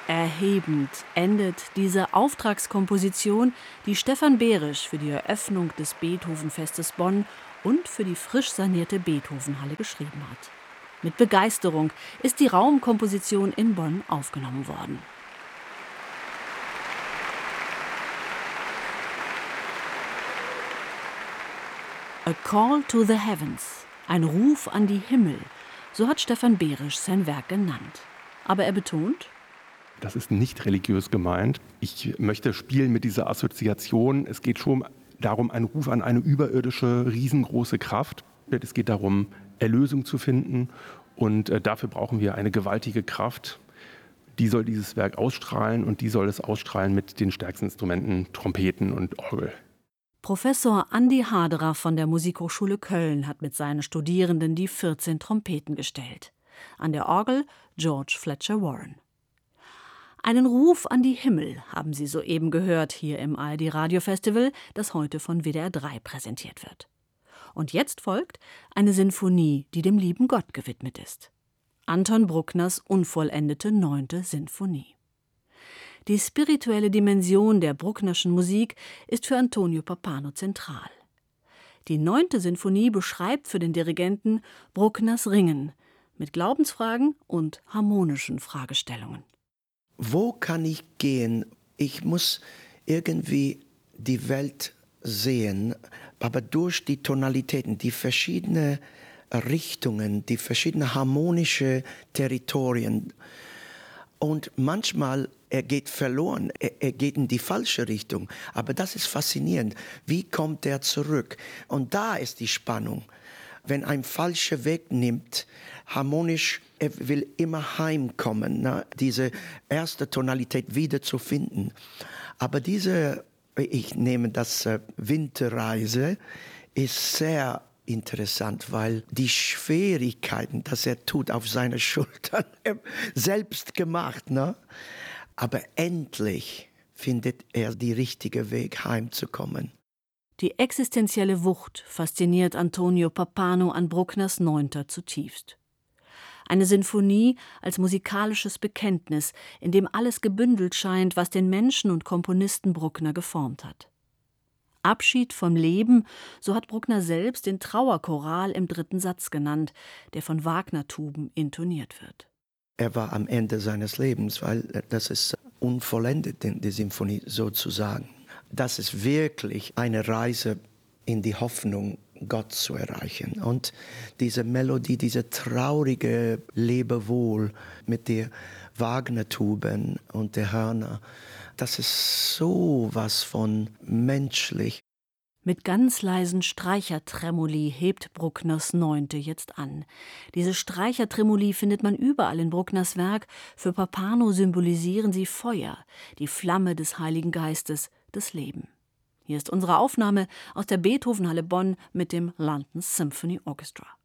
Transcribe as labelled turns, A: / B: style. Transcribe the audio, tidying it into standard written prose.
A: Erhebend endet diese Auftragskomposition, die Stefan Behrisch für die Eröffnung des Beethoven-Festes Bonn und für die frisch sanierte Beethovenhalle geschrieben hat. Mit Begeisterung ist die Raumkomposition in Bonn aufgenommen worden. A Call to the Heavens, ein Ruf an die Himmel, so hat Stefan Behrisch sein Werk genannt. Aber er betont:
B: Das ist nicht religiös gemeint. Ich möchte spielen mit dieser Assoziation. Es geht schon darum, ein Ruf an eine überirdische, riesengroße Kraft. Es geht darum, Erlösung zu finden. Und dafür brauchen wir eine gewaltige Kraft. Die soll dieses Werk ausstrahlen und die soll es ausstrahlen mit den stärksten Instrumenten, Trompeten und Orgel.
A: Professor Andi Haderer von der Musikhochschule Köln hat mit seinen Studierenden die 14 Trompeten gestellt. An der Orgel George Fletcher Warren. Einen Ruf an die Himmel haben Sie soeben gehört hier im ARD-Radio-Festival, das heute von WDR 3 präsentiert wird. Und jetzt folgt eine Sinfonie, die dem lieben Gott gewidmet ist. Anton Bruckners unvollendete 9. Sinfonie. Die spirituelle Dimension der Brucknerschen Musik ist für Antonio Pappano zentral. Die 9. Sinfonie beschreibt für den Dirigenten Bruckners Ringen mit Glaubensfragen und harmonischen Fragestellungen.
C: Wo kann ich gehen? Ich muss irgendwie die Welt sehen, aber durch die Tonalitäten, die verschiedenen Richtungen, die verschiedenen harmonischen Territorien. Und manchmal er geht verloren, er geht in die falsche Richtung. Aber das ist faszinierend. Wie kommt er zurück? Und da ist die Spannung. Wenn ein falscher Weg nimmt, harmonisch, er will immer heimkommen, ne? Diese erste Tonalität wieder zu finden. Aber ich nehme das Winterreise, ist sehr interessant, weil die Schwierigkeiten, dass er tut auf seine Schultern, selbst gemacht, ne? Aber endlich findet er den richtigen Weg, heimzukommen.
A: Die existenzielle Wucht fasziniert Antonio Pappano an Bruckners 9. zutiefst. Eine Sinfonie als musikalisches Bekenntnis, in dem alles gebündelt scheint, was den Menschen und Komponisten Bruckner geformt hat. Abschied vom Leben, so hat Bruckner selbst den Trauerchoral im 3. Satz genannt, der von Wagner-Tuben intoniert wird.
C: Er war am Ende seines Lebens, weil das ist unvollendet, die Symphonie sozusagen. Das ist wirklich eine Reise in die Hoffnung, Gott zu erreichen. Und diese Melodie, diese traurige Lebewohl mit den Wagner-Tuben und der Hörner, das ist so was von menschlich.
A: Mit ganz leisen Streichertremoli hebt Bruckners 9. jetzt an. Diese Streichertremoli findet man überall in Bruckners Werk. Für Pappano symbolisieren sie Feuer, die Flamme des Heiligen Geistes, das Leben. Hier ist unsere Aufnahme aus der Beethovenhalle Bonn mit dem London Symphony Orchestra.